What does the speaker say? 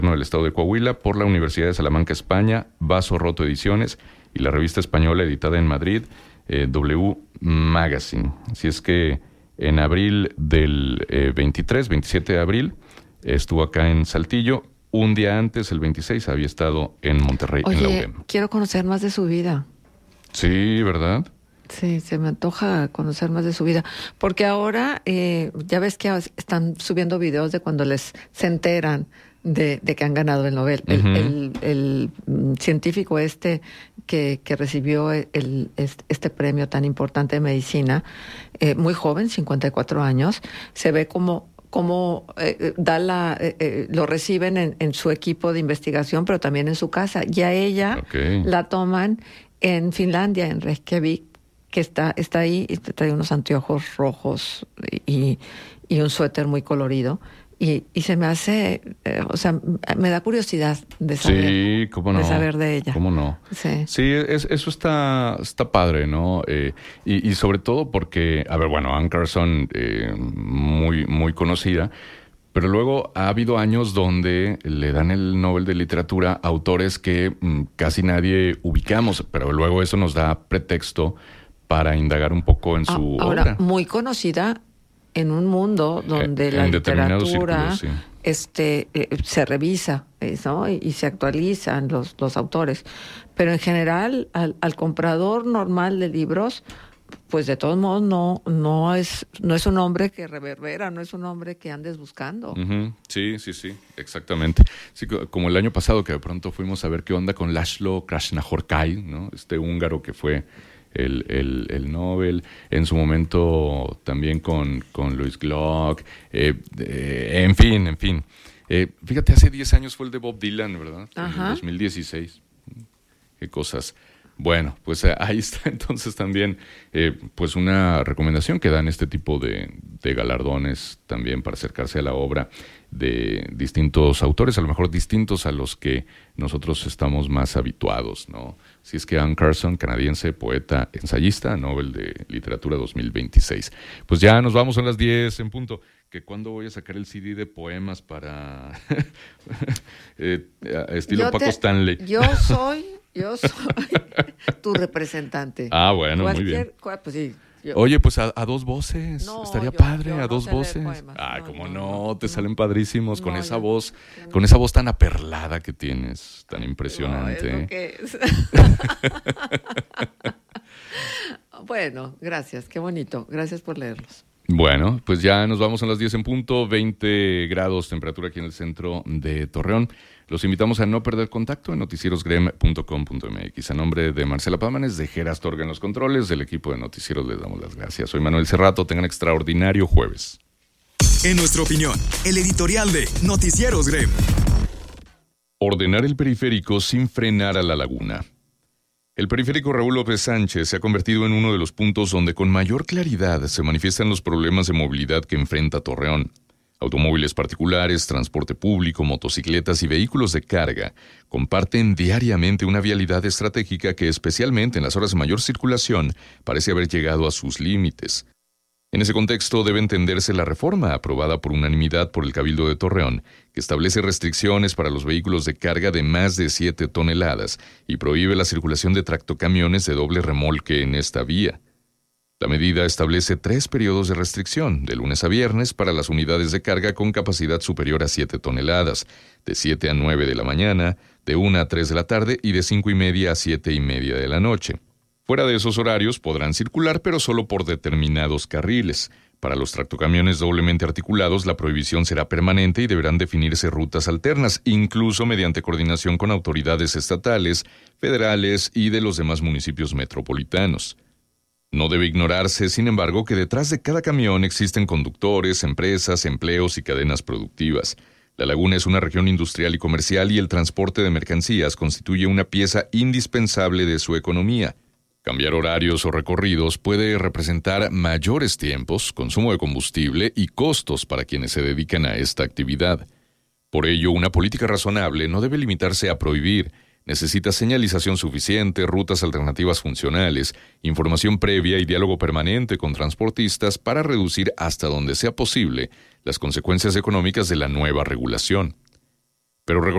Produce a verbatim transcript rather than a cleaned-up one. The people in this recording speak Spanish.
del Estado de Coahuila, por la Universidad de Salamanca, España, Vaso Roto Ediciones y la revista española editada en Madrid, eh, W Magazine. Así es que en abril del eh, veintitrés, veintisiete de abril, eh, estuvo acá en Saltillo. Un día antes, el veintiséis, había estado en Monterrey, Oye, en la U D E M. Quiero conocer más de su vida. Sí, ¿verdad? Sí, se me antoja conocer más de su vida, porque ahora eh, ya ves que están subiendo videos de cuando les se enteran de, de que han ganado el Nobel. Uh-huh. El, el, el, el científico este que, que recibió el, este premio tan importante de medicina, eh, muy joven, cincuenta y cuatro años, se ve como cómo eh, da la, eh, eh, lo reciben en, en su equipo de investigación, pero también en su casa. Y a ella okay. la toman en Finlandia, en Reykjavik, que está, está ahí, y trae unos anteojos rojos y, y un suéter muy colorido. Y, y se me hace, eh, o sea, me da curiosidad de saber, sí, cómo no, de saber de ella. ¿Cómo no? Sí, sí es, eso está, está padre, ¿no? Eh, y, y sobre todo porque, a ver, bueno, Anne Carson, eh, muy, muy conocida, pero luego ha habido años donde le dan el Nobel de Literatura a autores que mm, casi nadie ubicamos, pero luego eso nos da pretexto para indagar un poco en su Ahora, obra. Muy conocida en un mundo donde eh, la literatura círculos, sí. este, eh, se revisa, ¿no? y, y se actualizan los, los autores. Pero en general, al, al comprador normal de libros, pues de todos modos no, no, es, no es un nombre que reverbera, no es un nombre que andes buscando. Uh-huh. Sí, sí, sí, exactamente. Sí, como el año pasado que de pronto fuimos a ver qué onda con László Krasznahorkai, ¿no? Este húngaro que fue El, el, el Nobel, en su momento también con, con Louis Glock, eh, eh, en fin, en fin. Eh, fíjate, hace diez años fue el de Bob Dylan, ¿verdad? Ajá. En el dos mil dieciséis. Qué cosas. Bueno, pues eh, ahí está entonces también eh, pues una recomendación que dan este tipo de, de galardones también para acercarse a la obra de distintos autores, a lo mejor distintos a los que nosotros estamos más habituados, ¿no? Si es que Anne Carson, canadiense, poeta, ensayista, Nobel de Literatura dos mil veintiséis. Pues ya nos vamos a las diez en punto. ¿Que cuándo voy a sacar el C D de poemas para eh, estilo yo Paco te, Stanley? Yo soy, yo soy tu representante. Ah, bueno, Cualquier, muy bien. Cual, pues sí. Yo. Oye, pues a, a dos voces, no, estaría yo, padre, yo a no dos voces. Poemas, Ay, no, cómo no, no, te no, salen padrísimos no, con esa yo, voz, yo, con esa voz tan aperlada que tienes, tan impresionante. No, es lo que es. Bueno, gracias, qué bonito, gracias por leerlos. Bueno, pues ya nos vamos a las diez en punto, veinte grados temperatura aquí en el centro de Torreón. Los invitamos a no perder contacto en noticieros grem punto com punto m x. A nombre de Marcela Pámanes, de Geras Torga en los controles, del equipo de Noticieros les damos las gracias. Soy Manuel Cerrato, tengan extraordinario jueves. En nuestra opinión, el editorial de Noticieros Grem. Ordenar el periférico sin frenar a la laguna. El periférico Raúl López Sánchez se ha convertido en uno de los puntos donde con mayor claridad se manifiestan los problemas de movilidad que enfrenta Torreón. Automóviles particulares, transporte público, motocicletas y vehículos de carga comparten diariamente una vialidad estratégica que, especialmente en las horas de mayor circulación, parece haber llegado a sus límites. En ese contexto debe entenderse la reforma aprobada por unanimidad por el Cabildo de Torreón, que establece restricciones para los vehículos de carga de más de siete toneladas y prohíbe la circulación de tractocamiones de doble remolque en esta vía. La medida establece tres periodos de restricción, de lunes a viernes, para las unidades de carga con capacidad superior a siete toneladas, de siete a nueve de la mañana, de una a tres de la tarde y de cinco y media a siete y media de la noche. Fuera de esos horarios podrán circular, pero solo por determinados carriles. Para los tractocamiones doblemente articulados, la prohibición será permanente y deberán definirse rutas alternas, incluso mediante coordinación con autoridades estatales, federales y de los demás municipios metropolitanos. No debe ignorarse, sin embargo, que detrás de cada camión existen conductores, empresas, empleos y cadenas productivas. La laguna es una región industrial y comercial y el transporte de mercancías constituye una pieza indispensable de su economía. Cambiar horarios o recorridos puede representar mayores tiempos, consumo de combustible y costos para quienes se dedican a esta actividad. Por ello, una política razonable no debe limitarse a prohibir. Necesita señalización suficiente, rutas alternativas funcionales, información previa y diálogo permanente con transportistas para reducir hasta donde sea posible las consecuencias económicas de la nueva regulación. pero